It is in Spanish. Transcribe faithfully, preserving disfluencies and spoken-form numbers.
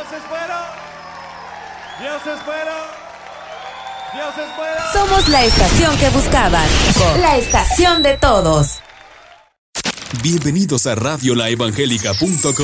es bueno. Dios es bueno. Dios es bueno. Somos la estación que buscaban. La estación de todos. Bienvenidos a radio la evangélica punto com.